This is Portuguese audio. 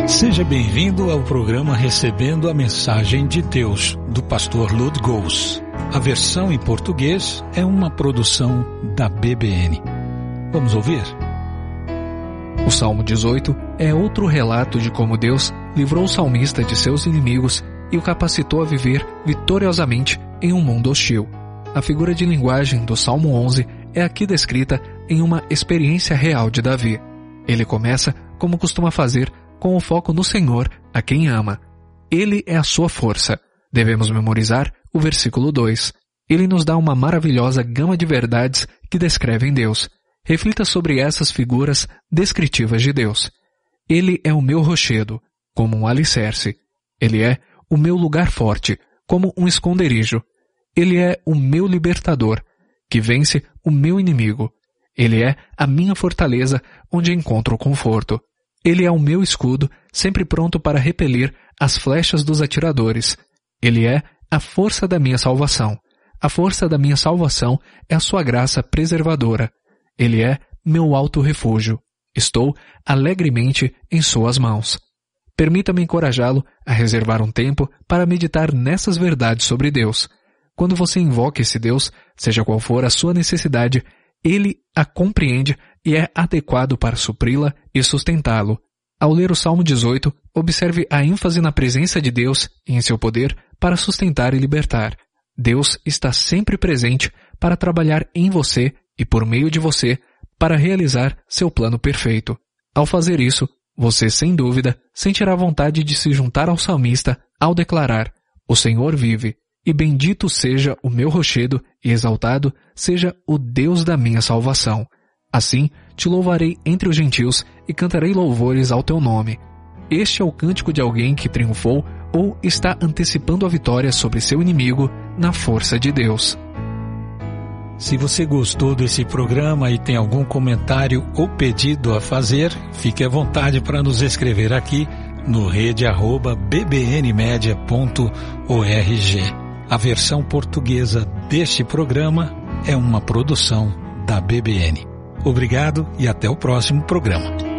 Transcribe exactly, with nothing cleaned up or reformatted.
Seja bem-vindo ao programa Recebendo a Mensagem de Deus, do pastor Lud Gous. A versão em português é uma produção da B B N. Vamos ouvir? O Salmo dezoito é outro relato de como Deus livrou o salmista de seus inimigos e o capacitou a viver vitoriosamente em um mundo hostil. A figura de linguagem do Salmo onze é aqui descrita em uma experiência real de Davi. Ele começa, como costuma fazer, com o foco no Senhor, a quem ama. Ele é a sua força. Devemos memorizar o versículo dois. Ele nos dá uma maravilhosa gama de verdades que descrevem Deus. Reflita sobre essas figuras descritivas de Deus. Ele é o meu rochedo, como um alicerce. Ele é o meu lugar forte, como um esconderijo. Ele é o meu libertador, que vence o meu inimigo. Ele é a minha fortaleza, onde encontro conforto. Ele é o meu escudo, sempre pronto para repelir as flechas dos atiradores. Ele é a força da minha salvação. A força da minha salvação é a sua graça preservadora. Ele é meu alto refúgio. Estou alegremente em suas mãos. Permita-me encorajá-lo a reservar um tempo para meditar nessas verdades sobre Deus. Quando você invoca esse Deus, seja qual for a sua necessidade, Ele a compreende e é adequado para supri-la e sustentá-lo. Ao ler o Salmo dezoito, observe a ênfase na presença de Deus e em seu poder para sustentar e libertar. Deus está sempre presente para trabalhar em você e por meio de você para realizar seu plano perfeito. Ao fazer isso, você, sem dúvida, sentirá vontade de se juntar ao salmista ao declarar: "O Senhor vive, e bendito seja o meu rochedo, e exaltado seja o Deus da minha salvação. Assim te louvarei entre os gentios e cantarei louvores ao teu nome." Este é o cântico de alguém que triunfou ou está antecipando a vitória sobre seu inimigo na força de Deus. Se você gostou desse programa e tem algum comentário ou pedido a fazer, fique à vontade para nos escrever aqui no rede arroba b b n media ponto org. A versão portuguesa deste programa é uma produção da B B N. Obrigado e até o próximo programa.